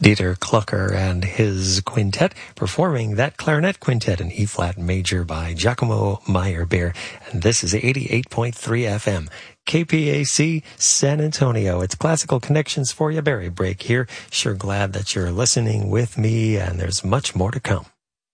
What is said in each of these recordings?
Dieter Klucker and his quintet performing that clarinet quintet in E-flat major by Giacomo Meyerbeer. And this is 88.3 FM. KPAC San Antonio. It's Classical Connections for you. Barry Break here. Sure glad that you're listening with me, and there's much more to come.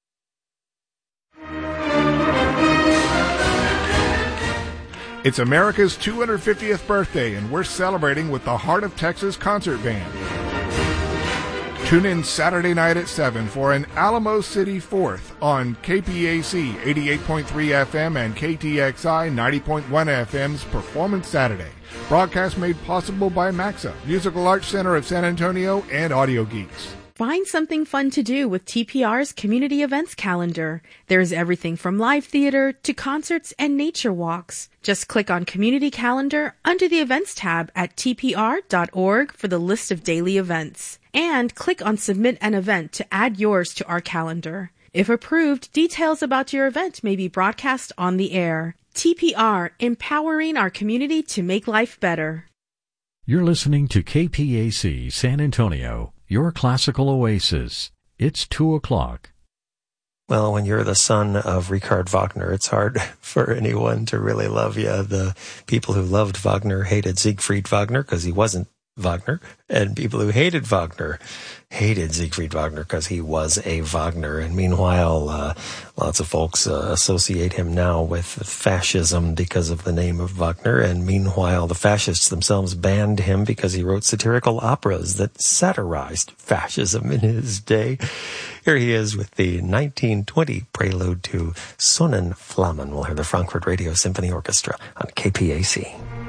It's America's 250th birthday, and we're celebrating with the Heart of Texas Concert Band. Tune in Saturday night at 7 for an Alamo City 4th on KPAC 88.3 FM and KTXI 90.1 FM's Performance Saturday. Broadcast made possible by Maxa, Musical Arts Center of San Antonio, and Audio Geeks. Find something fun to do with TPR's community events calendar. There's everything from live theater to concerts and nature walks. Just click on Community Calendar under the Events tab at tpr.org for the list of daily events. And click on Submit an Event to add yours to our calendar. If approved, details about your event may be broadcast on the air. TPR, empowering our community to make life better. You're listening to KPAC San Antonio, your classical oasis. It's 2 o'clock. Well, when you're the son of Richard Wagner, it's hard for anyone to really love you. The people who loved Wagner hated Siegfried Wagner because he wasn't Wagner, and people who hated Wagner hated Siegfried Wagner because he was a Wagner. And meanwhile, lots of folks associate him now with fascism because of the name of Wagner. And meanwhile, the fascists themselves banned him because he wrote satirical operas that satirized fascism in his day. Here he is with the 1920 prelude to Sonnenflammen. We'll hear the Frankfurt Radio Symphony Orchestra on KPAC.